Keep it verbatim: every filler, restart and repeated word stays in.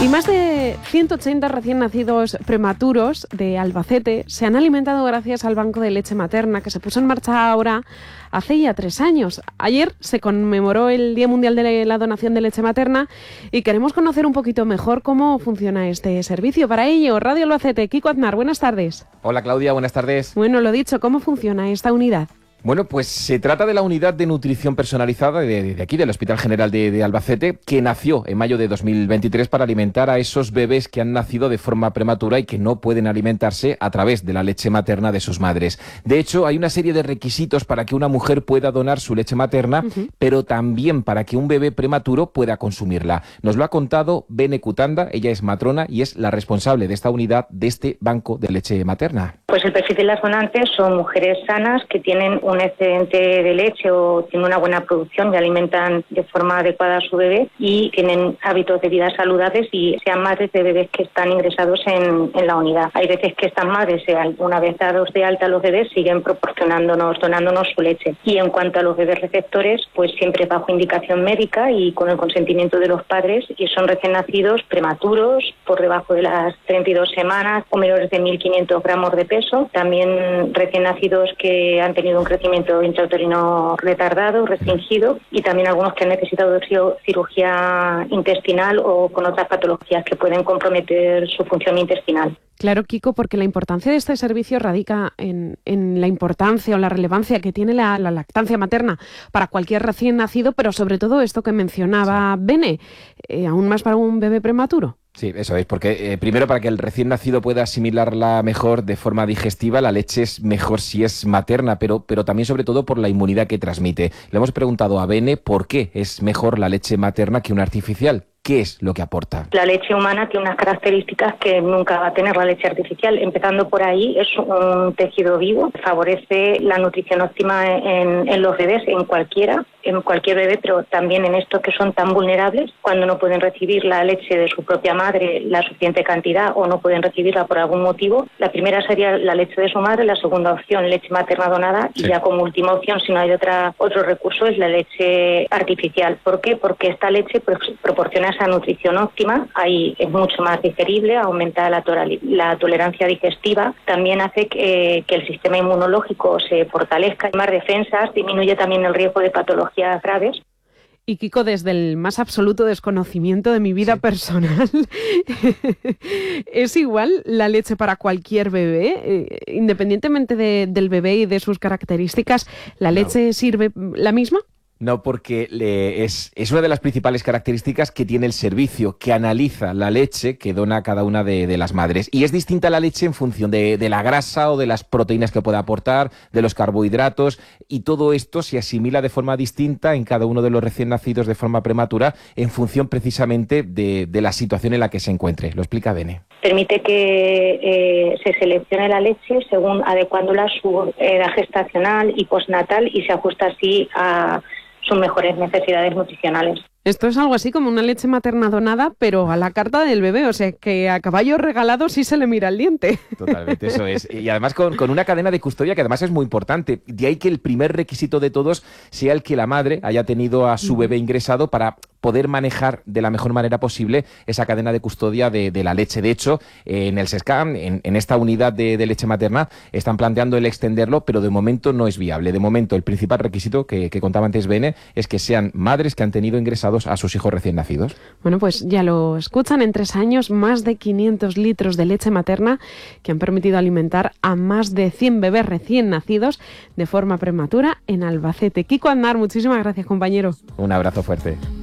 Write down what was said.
Y más de ciento ochenta recién nacidos prematuros de Albacete se han alimentado gracias al banco de leche materna que se puso en marcha ahora hace ya tres años. Ayer se conmemoró el Día Mundial de la Donación de Leche Materna y queremos conocer un poquito mejor cómo funciona este servicio. Para ello, Radio Albacete, Kiko Aznar, buenas tardes. Hola Claudia, buenas tardes. Bueno, lo dicho, ¿cómo funciona esta unidad? Bueno, pues se trata de la unidad de nutrición personalizada de, de aquí, del Hospital General de, de Albacete, que nació en mayo de dos mil veintitrés para alimentar a esos bebés que han nacido de forma prematura y que no pueden alimentarse a través de la leche materna de sus madres. De hecho, hay una serie de requisitos para que una mujer pueda donar su leche materna, uh-huh. pero también para que un bebé prematuro pueda consumirla. Nos lo ha contado Bene Cutanda, ella es matrona y es la responsable de esta unidad, de este banco de leche materna. Pues el perfil de las donantes son mujeres sanas que tienen un excedente de leche o tienen una buena producción y alimentan de forma adecuada a su bebé y tienen hábitos de vida saludables y sean madres de bebés que están ingresados en, en la unidad. Hay veces que estas madres, una vez dados de alta los bebés, siguen proporcionándonos, donándonos su leche. Y en cuanto a los bebés receptores, pues siempre bajo indicación médica y con el consentimiento de los padres, y son recién nacidos prematuros, por debajo de las treinta y dos semanas o menores de mil quinientos gramos de peso. También recién nacidos que han tenido un crecimiento intrauterino retardado, restringido, y también algunos que han necesitado cirugía intestinal o con otras patologías que pueden comprometer su función intestinal. Claro, Kiko, porque la importancia de este servicio radica en, en la importancia o la relevancia que tiene la, la lactancia materna para cualquier recién nacido, pero sobre todo esto que mencionaba sí. Bene, eh, aún más para un bebé prematuro. Sí, eso es, porque eh, primero para que el recién nacido pueda asimilarla mejor de forma digestiva, la leche es mejor si es materna, pero, pero también sobre todo por la inmunidad que transmite. Le hemos preguntado a Bene por qué es mejor la leche materna que una artificial. ¿Qué es lo que aporta? La leche humana tiene unas características que nunca va a tener la leche artificial. Empezando por ahí, es un tejido vivo, favorece la nutrición óptima en, en los bebés, en cualquiera, en cualquier bebé, pero también en estos que son tan vulnerables, cuando no pueden recibir la leche de su propia madre la suficiente cantidad o no pueden recibirla por algún motivo. La primera sería la leche de su madre, la segunda opción, leche materna donada, sí. y ya como última opción, si no hay otra otro recurso, es la leche artificial. ¿Por qué? Porque esta leche pues, proporciona esa nutrición óptima, ahí es mucho más digerible, aumenta la, to- la tolerancia digestiva, también hace que, que el sistema inmunológico se fortalezca, hay más defensas, disminuye también el riesgo de patologías graves. Y Kiko, desde el más absoluto desconocimiento de mi vida sí. personal, ¿es igual la leche para cualquier bebé? Eh, independientemente de, del bebé y de sus características, ¿la leche no. sirve la misma? No, porque le, es, es una de las principales características que tiene el servicio, que analiza la leche que dona cada una de, de las madres. Y es distinta la leche en función de, de la grasa o de las proteínas que pueda aportar, de los carbohidratos, y todo esto se asimila de forma distinta en cada uno de los recién nacidos de forma prematura en función precisamente de, de la situación en la que se encuentre. Lo explica Bene. Permite que eh, se seleccione la leche según adecuándola a su edad gestacional y postnatal y se ajusta así a sus mejores necesidades nutricionales. Esto es algo así como una leche materna donada, pero a la carta del bebé, o sea que a caballo regalado sí se le mira el diente. Totalmente, eso es. Y además con, con una cadena de custodia que además es muy importante. De ahí que el primer requisito de todos sea el que la madre haya tenido a su bebé ingresado para poder manejar de la mejor manera posible esa cadena de custodia de, de la leche. De hecho, en el SESCAM, en, en esta unidad de, de leche materna, están planteando el extenderlo, pero de momento no es viable. De momento el principal requisito que, que contaba antes Bene es que sean madres que han tenido ingresados a sus hijos recién nacidos. Bueno, pues ya lo escuchan, en tres años más de quinientos litros de leche materna que han permitido alimentar a más de cien bebés recién nacidos de forma prematura en Albacete. Kiko Aznar, muchísimas gracias, compañero. Un abrazo fuerte.